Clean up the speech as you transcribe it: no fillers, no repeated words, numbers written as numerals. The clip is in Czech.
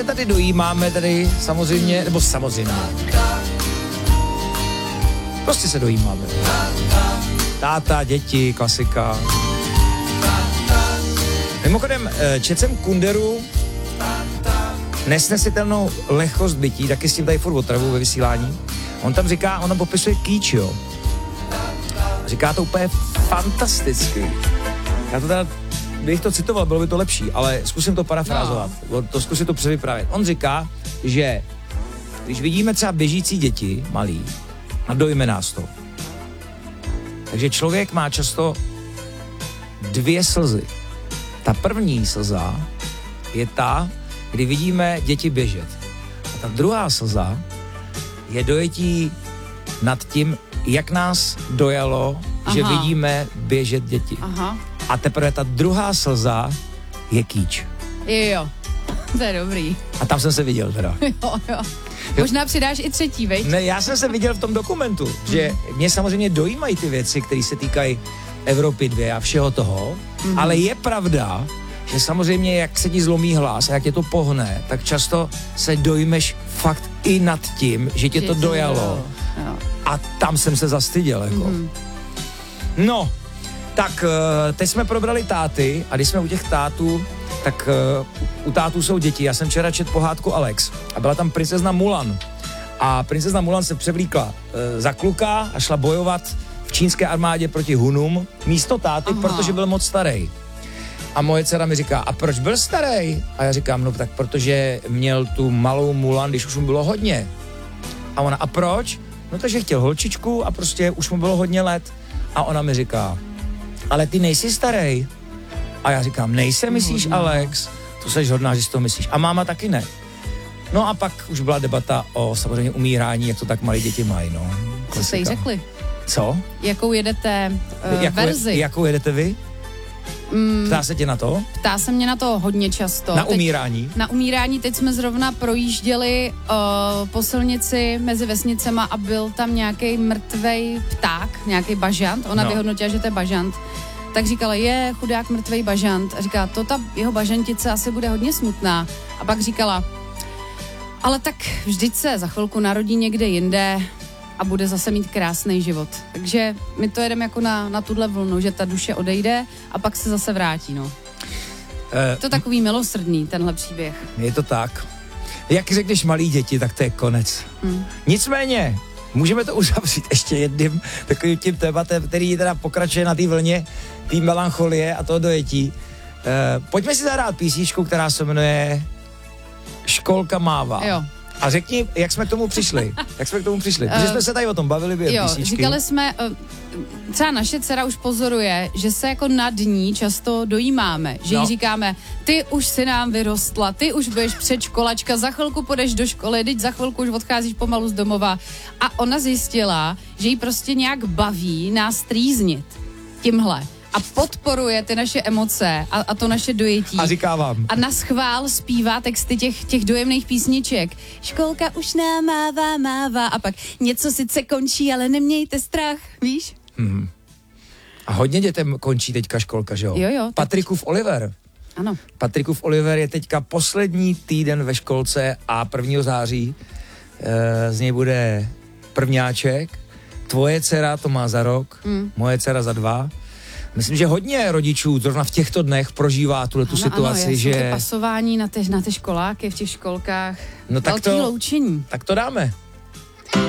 Tady dojímáme tady samozřejmě, nebo samozřejmě. Prostě se dojímáme. Táta, děti, klasika. Mimochodem, četl jsem Kunderu Nesnesitelnou lehkost bytí, taky s tím tady furt otravu ve vysílání. On tam říká, on tam popisuje kýč, jo. Říká to úplně fantasticky. Já to teda, bych to citoval, bylo by to lepší, ale zkusím to parafrázovat. Zkusím to převyprávět. On říká, že když vidíme třeba běžící děti, malí, a dojme nás to. Takže člověk má často 2 slzy. Ta první slza je ta, kdy vidíme děti běžet. A ta druhá slza je dojetí nad tím, jak nás dojalo, že vidíme běžet děti. Aha. A teprve ta druhá slza je kýč. Jo, to je dobrý. A tam jsem se viděl teda. Jo. Možná přidáš i třetí, veď? Ne, já jsem se viděl v tom dokumentu, že mě samozřejmě dojímají ty věci, které se týkají Evropy 2 a všeho toho, ale je pravda, že samozřejmě jak se ti zlomí hlas a jak tě to pohne, tak často se dojmeš fakt i nad tím, že tě to dojalo. Jo. A tam jsem se zastyděl, jako. No, tak teď jsme probrali táty a když jsme u těch tátů, tak u tátů jsou děti. Já jsem včera četl pohádku Alex a byla tam princezna Mulan. A princezna Mulan se převlíkla za kluka a šla bojovat v čínské armádě proti Hunům místo táty, protože byl moc starý. A moje dcera mi říká, a proč byl starý? A já říkám, no tak protože měl tu malou Mulan, když už mu bylo hodně. A ona, a proč? No takže chtěl holčičku a prostě už mu bylo hodně let. A ona mi říká, ale ty nejsi starý. A já říkám, nejsem, myslíš, Alex? To seš hodná, že si to myslíš. A máma taky ne. No a pak už byla debata o samozřejmě umírání, jak to tak malí děti mají, no. Co jste jí řekli? Co? Jakou jedete verzi? Jakou jedete vy? Ptá se tě na to? Ptá se mě na to hodně často. Na umírání? Na umírání. Teď jsme zrovna projížděli po silnici mezi vesnicema a byl tam nějaký mrtvej pták, nějaký bažant. Ona vyhodnotila, že to je bažant. Tak říkala, je chudák mrtvej bažant. A říká, to ta jeho bažantice asi bude hodně smutná. A pak říkala, ale tak vždyť se za chvilku narodí někde jinde a bude zase mít krásný život. Takže my to jedeme jako na tuhle vlnu, že ta duše odejde a pak se zase vrátí, no. To takový milosrdný, tenhle příběh. Je to tak. Jak řekneš malí děti, tak to je konec. Nicméně, můžeme to uzavřít ještě jedním takovým tím tématem, který teda pokračuje na té vlně, té melancholie a toho dojetí. Pojďme si zahrát písničku, která se jmenuje Školka mává. Jo. A řekni, jak jsme k tomu přišli? Protože jsme se tady o tom bavili během písničky. Říkali jsme, třeba naše dcera už pozoruje, že se jako nad ní často dojímáme. Že jí říkáme, ty už si nám vyrostla, ty už budeš předškolačka, za chvilku půjdeš do školy, teď za chvilku už odcházíš pomalu z domova. A ona zjistila, že jí prostě nějak baví nás trýznit tímhle. A podporuje ty naše emoce a to naše dojetí. A říká vám. A na schvál zpívá texty těch dojemných písniček. Školka už nám mává. A pak něco sice končí, ale nemějte strach, víš? A hodně dětem končí teďka školka, že jo? Jo. Patrikův Oliver. Ano. Patrikův Oliver je teďka poslední týden ve školce a 1. září z něj bude prvňáček. Tvoje dcera to má za rok, moje dcera za 2. Myslím, že hodně rodičů zrovna v těchto dnech prožívá tu situaci, ano, že... pasování na ty školáky v těch školkách, no velký loučení. Tak to dáme.